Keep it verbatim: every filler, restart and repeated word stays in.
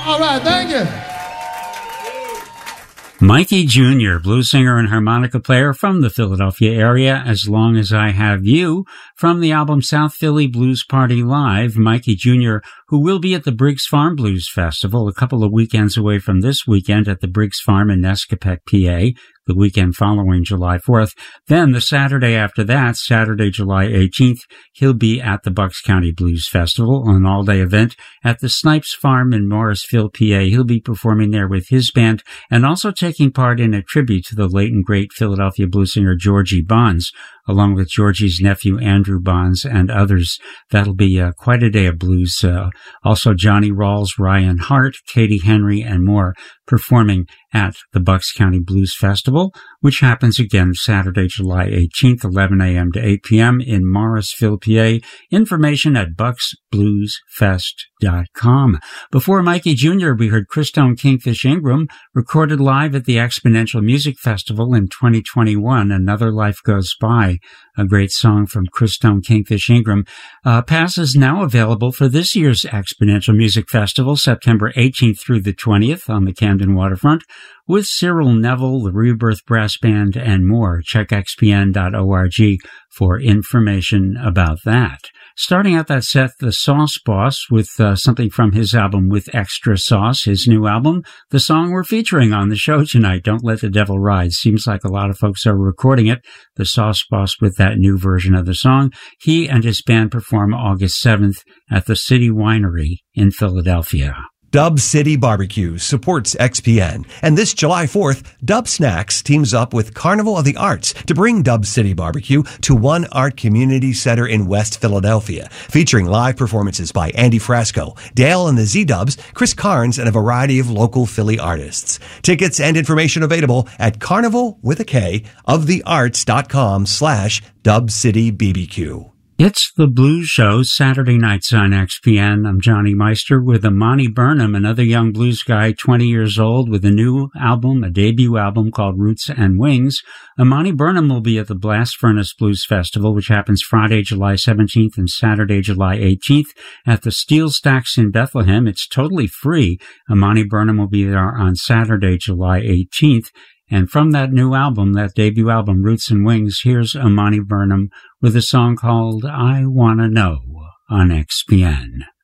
All right, thank you. Mikey Junior, blues singer and harmonica player from the Philadelphia area, As Long As I Have You, from the album South Philly Blues Party Live. Mikey Junior, who will be at the Briggs Farm Blues Festival a couple of weekends away from this weekend at the Briggs Farm in Nescopec, P A, the weekend following July fourth. Then the Saturday after that, Saturday, July eighteenth, he'll be at the Bucks County Blues Festival, an all-day event at the Snipes Farm in Morrisville, P A. He'll be performing there with his band and also taking part in a tribute to the late and great Philadelphia blues singer Georgie Bonds, along with Georgie's nephew Andrew Bonds and others. That'll be uh, quite a day of blues. Uh, also Johnny Rawls, Ryan Hart, Katie Henry, and more performing at the Bucks County Blues Festival, which happens again Saturday, July eighteenth, eleven a.m. to eight p.m. in Morrisville, P A. Information at bucks blues fest dot com. Before Mikey Junior, we heard Christone Kingfish Ingram, recorded live at the Exponential Music Festival in twenty twenty-one, Another Life Goes By, a great song from Christone Kingfish Ingram. Uh, pass is now available for this year's Exponential Music Festival, September eighteenth through the twentieth on the Camden waterfront, with Cyril Neville, the Rebirth Brass Band, and more. Check x p n dot org for information about that. Starting out that set, the Sauce Boss, with uh, something from his album With Extra Sauce, his new album, the song we're featuring on the show tonight, Don't Let the Devil Ride. Seems like a lot of folks are recording it, the Sauce Boss, with that new version of the song. He and his band perform August seventh at the City Winery in Philadelphia. Dub City Barbecue supports X P N, and this July fourth, Dub Snacks teams up with Carnival of the Arts to bring Dub City Barbecue to One Art Community Center in West Philadelphia, featuring live performances by Andy Frasco, Dale and the Z-Dubs, Chris Carnes, and a variety of local Philly artists. Tickets and information available at carnival with a K of the arts dot com slash Dub City B B Q. It's the Blues Show, Saturday nights on X P N. I'm Johnny Meister with Imani Burnham, another young blues guy, twenty years old, with a new album, a debut album called Roots and Wings. Imani Burnham will be at the Blast Furnace Blues Festival, which happens Friday, July seventeenth and Saturday, July eighteenth at the Steel Stacks in Bethlehem. It's totally free. Imani Burnham will be there on Saturday, July eighteenth. And from that new album, that debut album, Roots and Wings, here's Imani Burnham with a song called I Wanna Know on X P N.